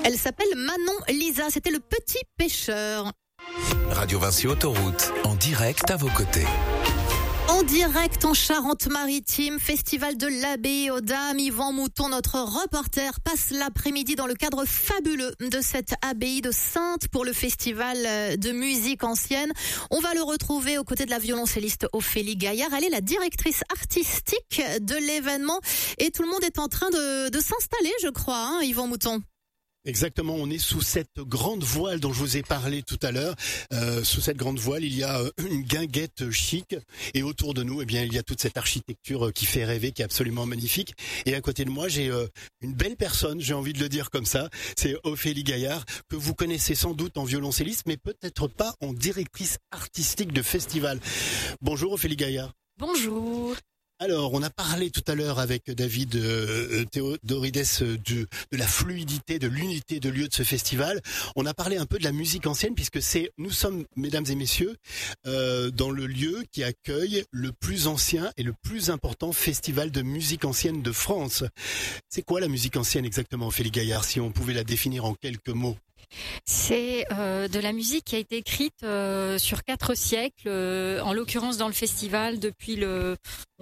Elle s'appelle Manon Lisa, c'était Le Petit Pêcheur. Radio Vinci Autoroute, en direct à vos côtés. En direct en Charente-Maritime, festival de l'Abbaye aux Dames, Yvan Mouton, notre reporter, passe l'après-midi dans le cadre fabuleux de cette abbaye de Saintes pour le festival de musique ancienne. On va le retrouver aux côtés de la violoncelliste Ophélie Gaillard. Elle est la directrice artistique de l'événement et tout le monde est en train de s'installer, je crois, Yvan Mouton. Exactement, on est sous cette grande voile dont je vous ai parlé tout à l'heure. Sous cette grande voile, il y a une guinguette chic et autour de nous, eh bien, il y a toute cette architecture qui fait rêver, qui est absolument magnifique. Et à côté de moi, j'ai une belle personne, j'ai envie de le dire comme ça. C'est Ophélie Gaillard, que vous connaissez sans doute en violoncelliste, mais peut-être pas en directrice artistique de festival. Bonjour Ophélie Gaillard. Bonjour. Alors, on a parlé tout à l'heure avec David Théodorides de la fluidité, de l'unité de lieu de ce festival. On a parlé un peu de la musique ancienne puisque nous sommes, mesdames et messieurs, dans le lieu qui accueille le plus ancien et le plus important festival de musique ancienne de France. C'est quoi la musique ancienne exactement, Ophélie Gaillard, si on pouvait la définir en quelques mots? C'est de la musique qui a été écrite sur 4 siècles, en l'occurrence dans le festival depuis le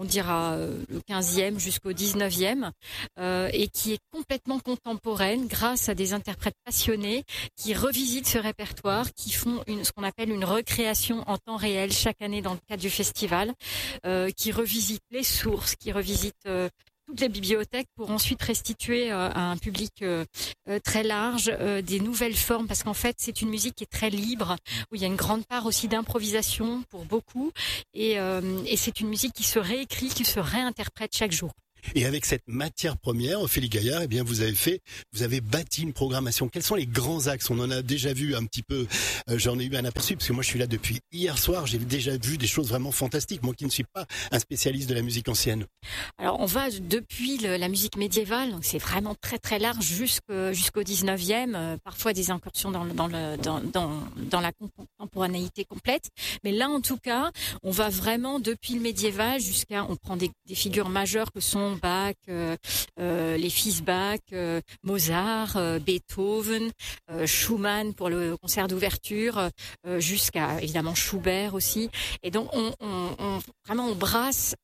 15e jusqu'au 19e, et qui est complètement contemporaine grâce à des interprètes passionnés qui revisitent ce répertoire, qui font ce qu'on appelle une recréation en temps réel chaque année dans le cadre du festival, qui revisitent les sources, qui revisitent toutes les bibliothèques pour ensuite restituer à un public très large des nouvelles formes, parce qu'en fait c'est une musique qui est très libre, où il y a une grande part aussi d'improvisation pour beaucoup, et c'est une musique qui se réécrit, qui se réinterprète chaque jour. Et avec cette matière première, Ophélie Gaillard, eh bien, vous avez bâti une programmation. Quels sont les grands axes? On en a déjà vu un petit peu, j'en ai eu un aperçu, parce que moi je suis là depuis hier soir, j'ai déjà vu des choses vraiment fantastiques, moi qui ne suis pas un spécialiste de la musique ancienne. Alors on va depuis la musique médiévale, donc c'est vraiment très très large jusqu'au 19e, parfois des incursions dans la contemporanéité complète, mais là en tout cas, on va vraiment depuis le médiéval on prend des figures majeures que sont Bach, les fils Bach, Mozart, Beethoven, Schumann pour le concert d'ouverture, jusqu'à évidemment Schubert aussi. Et donc on brasse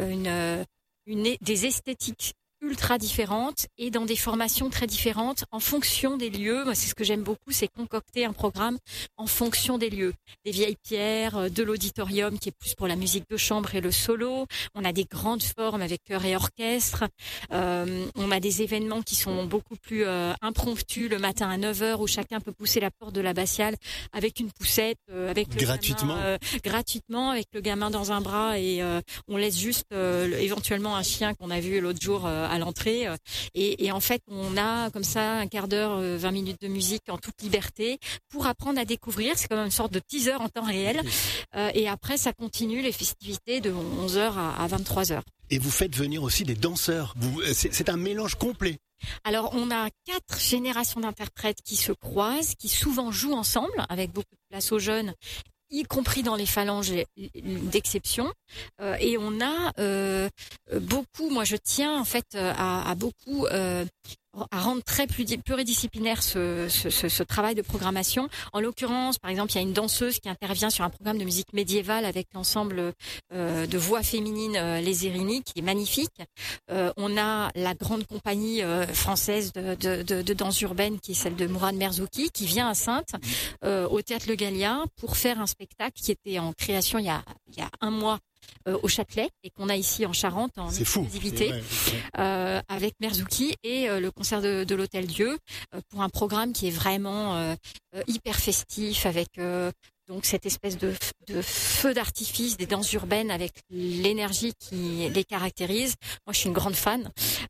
des esthétiques ultra différentes et dans des formations très différentes en fonction des lieux. Moi, c'est ce que j'aime beaucoup, c'est concocter un programme en fonction des lieux. Des vieilles pierres, de l'auditorium qui est plus pour la musique de chambre et le solo. On a des grandes formes avec chœur et orchestre. On a des événements qui sont beaucoup plus impromptus le matin à 9h où chacun peut pousser la porte de l'abbatiale avec une poussette, avec le gratuitement, avec le gamin dans un bras et on laisse juste éventuellement un chien qu'on a vu l'autre jour à l'entrée, et en fait on a comme ça un quart d'heure, 20 minutes de musique en toute liberté pour apprendre à découvrir. C'est comme une sorte de teaser en temps réel, et après ça continue les festivités de 11h à 23h. Et vous faites venir aussi des danseurs, c'est un mélange complet. Alors on a 4 générations d'interprètes qui se croisent, qui souvent jouent ensemble avec beaucoup de place aux jeunes, y compris dans les phalanges d'exception, et on a beaucoup, moi je tiens en fait à beaucoup à rendre très pluridisciplinaire ce travail de programmation. En l'occurrence, par exemple, il y a une danseuse qui intervient sur un programme de musique médiévale avec l'ensemble de voix féminines Les Érini, qui est magnifique. On a la grande compagnie française de danse urbaine, qui est celle de Mourad Merzouki, qui vient à Saintes, au Théâtre Le Gallia, pour faire un spectacle qui était en création il y a un mois au Châtelet et qu'on a ici en Charente en exclusivité, avec Merzouki et le concert de l'Hôtel Dieu, pour un programme qui est vraiment hyper festif, avec donc cette espèce de feu d'artifice des danses urbaines avec l'énergie qui les caractérise. Moi je suis une grande fan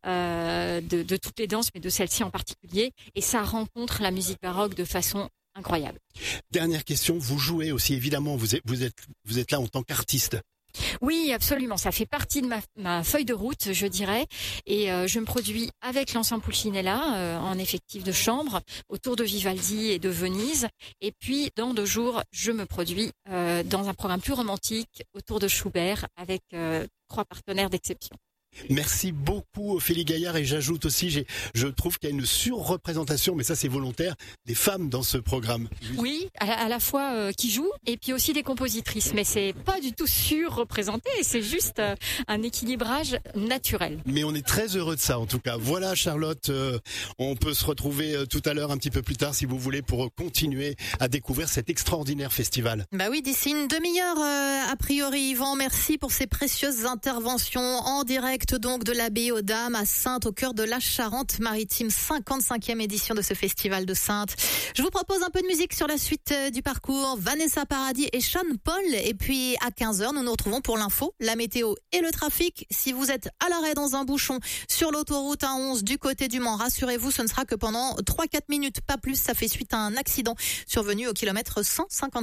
de toutes les danses, mais de celle-ci en particulier, et ça rencontre la musique baroque de façon incroyable. Dernière question, vous jouez aussi évidemment, vous êtes là en tant qu'artiste. Oui, absolument. Ça fait partie de ma feuille de route, je dirais. Et je me produis avec l'ensemble Pulcinella en effectif de chambre autour de Vivaldi et de Venise. Et puis, dans 2 jours, je me produis dans un programme plus romantique autour de Schubert avec 3 partenaires d'exception. Merci beaucoup Ophélie Gaillard, et j'ajoute aussi, je trouve qu'il y a une surreprésentation, mais ça c'est volontaire, des femmes dans ce programme. Oui, à la fois qui jouent et puis aussi des compositrices, mais c'est pas du tout surreprésenté, c'est juste un équilibrage naturel. Mais on est très heureux de ça en tout cas. Voilà Charlotte, on peut se retrouver tout à l'heure un petit peu plus tard si vous voulez pour continuer à découvrir cet extraordinaire festival. Bah oui, d'ici une demi-heure a priori. Yvan, merci pour ces précieuses interventions en direct donc de l'abbaye aux Dames à Saintes, au cœur de la Charente-Maritime, 55e édition de ce festival de Saintes. Je vous propose un peu de musique sur la suite du parcours. Vanessa Paradis et Sean Paul. Et puis à 15h, nous nous retrouvons pour l'info, la météo et le trafic. Si vous êtes à l'arrêt dans un bouchon sur l'autoroute A11 du côté du Mans, rassurez-vous, ce ne sera que pendant 3-4 minutes, pas plus. Ça fait suite à un accident survenu au kilomètre 150.